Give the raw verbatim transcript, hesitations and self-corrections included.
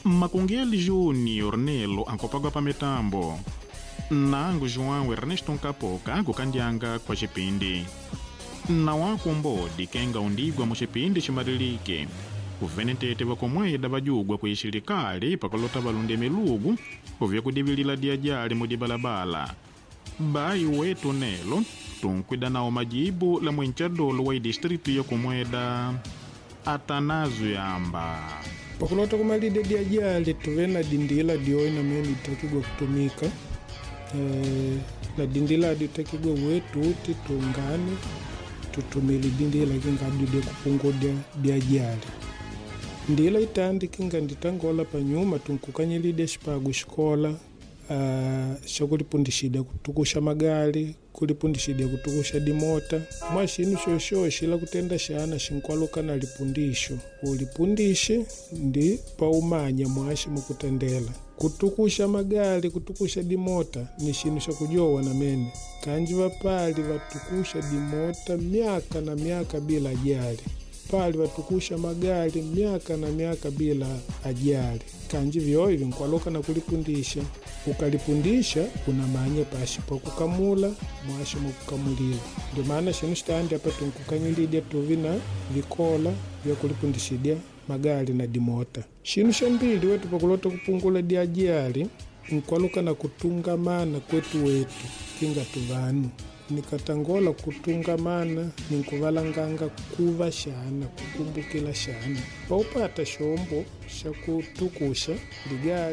Makungeli Júnior Nelo ankopagwa pa mitambo. Nangu João Ernesto Nkapoka kukandianga kwa chipindi. Na wako mbodi kenga undigwa mu chipindi chimarilike. Kuvenetete wakomweda bajugwa kuishirikali pakolota balunde milugu kuvya kudibilila diajali mudibalabala. Bai wetu Nelo tunkwida nao majibu la mwenchadolo wa distritu ya kumweda Atanazu Yamba. Pakulota kumalide diajali tuvena dindila dioi na meni itakigwa kutumika. E, na dindila ditakigwa wetu uti tungane tutumili dindila kinga dude kupungudia diajali. Ndila itandi kinga nditangola pa nyuma tunkukanyilide shipagu shikola. Uh, shakulipundishida kutukusha magali, kulipundishida kutukusha dimota. Mwashinu shoshoshi la kutenda shana shinkwaluka na lipundisho. Ulipundishe ndi paumanya mwashi mukutendela. Kutukusha magali, kutukusha dimota ni shinu shakujowa na mene. Kanji wapali watukusha dimota miaka na miaka bila ajali. Pali watukusha magali miaka na miaka bila ajali. Kanji vyo hivi nkwaloka na kulipundisha. Ukalipundisha unamanya pashi pa kukamula mwashi mukukamulila. Ndio maana shinu standi hapa tunkukanyilidia tuvina vikola vya kulipundishidia magali na dimota. Shinu shambili wetu pakulota kupungula diajali nkwaloka na kutungamana kwetu wetu kinga tuvanu. Nikatangola kutungamana ninkuvalanganga kuva shana kukumbukila shana. Paupata shombo shakutukusha ligali